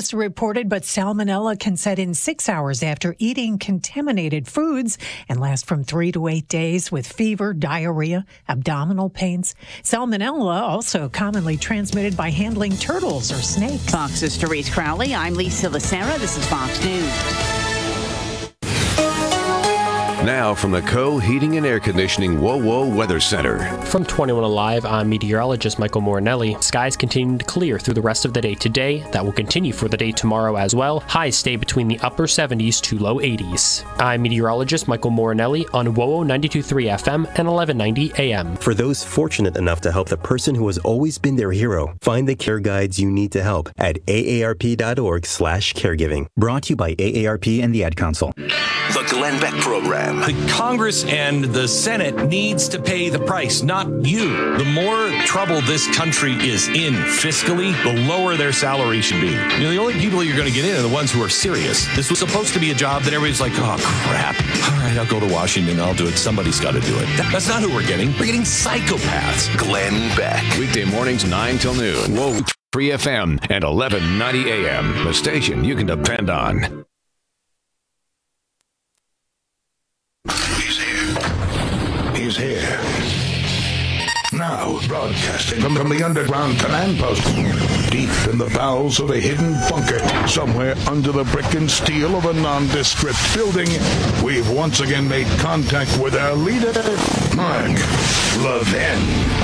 cases reported, but salmonella can set in 6 hours after eating contaminated foods and last from 3 to 8 days with fever, diarrhea, abdominal pains. Salmonella also commonly transmitted by handling turtles or snakes. Fox's Therese Crowley. I'm Lisa Lacera. This is Fox News. Now from the Co-Heating and Air Conditioning WOWO Weather Center. From 21 Alive, I'm meteorologist Michael Morinelli. Skies continue to clear through the rest of the day today. That will continue for the day tomorrow as well. Highs stay between the upper 70s to low 80s. I'm meteorologist Michael Morinelli on WOWO 92.3 FM and 1190 AM. For those fortunate enough to help the person who has always been their hero, find the care guides you need to help at aarp.org/caregiving. Brought to you by AARP and the Ad Council. The Glenn Beck Program. The Congress and the Senate needs to pay the price, not you. The more trouble this country is in fiscally, the lower their salary should be. The only people you're going to get in are the ones who are serious. This was supposed to be a job that everybody's like, oh, crap. All right, I'll go to Washington. I'll do it. Somebody's got to do it. That's not who we're getting. We're getting psychopaths. Glenn Beck. Weekday mornings 9 till noon. WOWO 3 FM and 1190 AM. The station you can depend on. He's here. Now, broadcasting from the underground command post, deep in the bowels of a hidden bunker, somewhere under the brick and steel of a nondescript building, we've once again made contact with our leader, Mark Levin.